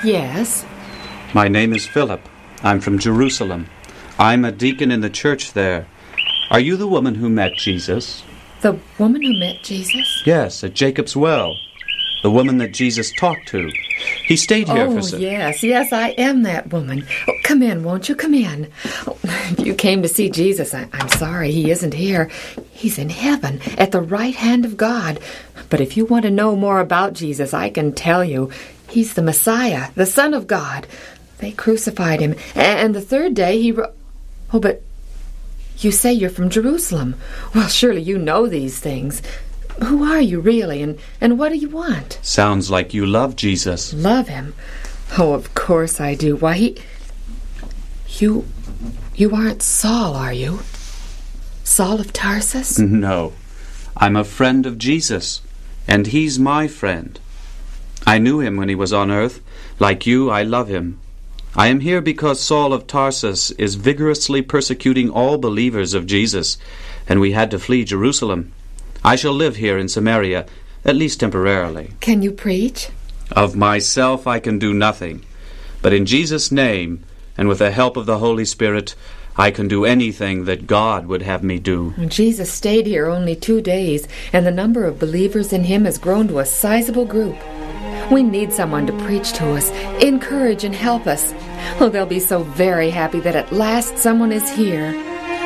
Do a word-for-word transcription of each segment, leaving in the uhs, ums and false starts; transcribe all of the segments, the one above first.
Yes? My name is Philip. I'm from Jerusalem. I'm a deacon in the church there. Are you the woman who met Jesus? The woman who met Jesus? Yes, at Jacob's Well. The woman that Jesus talked to. He stayed here oh, for some... yes, yes, I am that woman. Oh, come in, won't you? Come in. Oh, if you came to see Jesus, I, I'm sorry he isn't here. He's in heaven, at the right hand of God. But if you want to know more about Jesus, I can tell you. He's the Messiah, the Son of God. They crucified him, and the third day he... Ro- oh, but you say you're from Jerusalem. Well, surely you know these things. Who are you, really, and, and what do you want? Sounds like you love Jesus. Love him? Oh, of course I do. Why, he... You... You aren't Saul, are you? Saul of Tarsus? No. I'm a friend of Jesus, and he's my friend. I knew him when he was on earth. Like you, I love him. I am here because Saul of Tarsus is vigorously persecuting all believers of Jesus, and we had to flee Jerusalem. I shall live here in Samaria, at least temporarily. Can you preach? Of myself I can do nothing, but in Jesus' name, and with the help of the Holy Spirit, I can do anything that God would have me do. Jesus stayed here only two days, and the number of believers in him has grown to a sizable group. We need someone to preach to us, encourage and help us. Oh, they'll be so very happy that at last someone is here.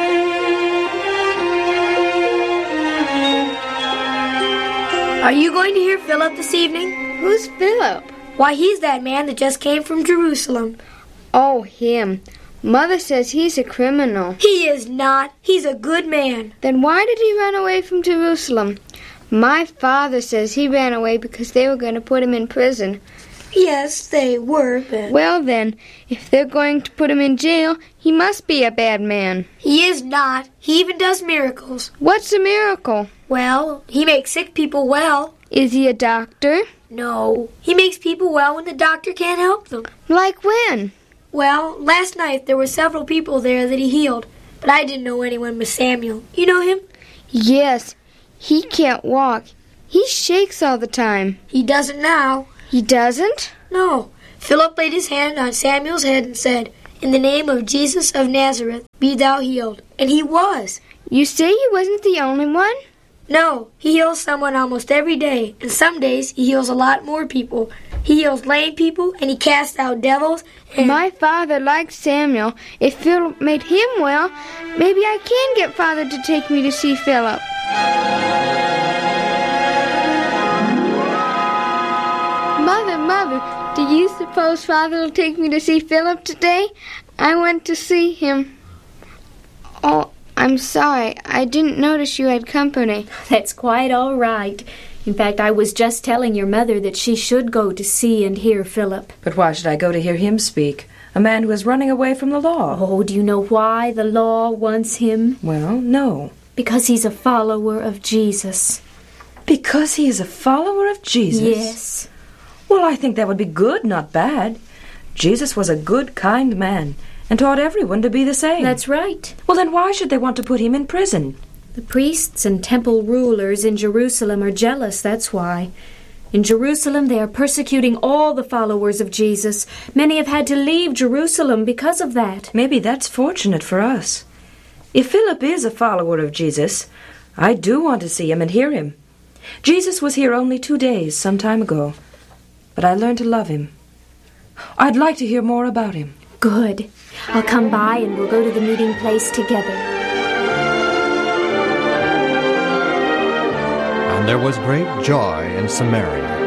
Are you going to hear Philip this evening? Who's Philip? Why, he's that man that just came from Jerusalem. Oh, him. Mother says he's a criminal. He is not. He's a good man. Then why did he run away from Jerusalem? My father says he ran away because they were going to put him in prison. Yes, they were, but... Well, then, if they're going to put him in jail, he must be a bad man. He is not. He even does miracles. What's a miracle? Well, he makes sick people well. Is he a doctor? No. He makes people well when the doctor can't help them. Like when? Well, last night there were several people there that he healed, but I didn't know anyone but Samuel. You know him? Yes. He can't walk. He shakes all the time. He doesn't now. He doesn't? No. Philip laid his hand on Samuel's head and said, "In the name of Jesus of Nazareth, be thou healed." And he was. You say he wasn't the only one? No. He heals someone almost every day, and some days he heals a lot more people. He heals lame people, and he casts out devils, and... My father likes Samuel. If Philip made him well, maybe I can get Father to take me to see Philip. Mother, Mother, do you suppose Father will take me to see Philip today? I want to see him. Oh, I'm sorry. I didn't notice you had company. That's quite all right. In fact, I was just telling your mother that she should go to see and hear Philip. But why should I go to hear him speak? A man who is running away from the law. Oh, do you know why the law wants him? Well, no. Because he's a follower of Jesus. Because he is a follower of Jesus? Yes. Well, I think that would be good, not bad. Jesus was a good, kind man, and taught everyone to be the same. That's right. Well, then why should they want to put him in prison? The priests and temple rulers in Jerusalem are jealous, that's why. In Jerusalem, they are persecuting all the followers of Jesus. Many have had to leave Jerusalem because of that. Maybe that's fortunate for us. If Philip is a follower of Jesus, I do want to see him and hear him. Jesus was here only two days, some time ago, but I learned to love him. I'd like to hear more about him. Good. I'll come by and we'll go to the meeting place together. And there was great joy in Samaria.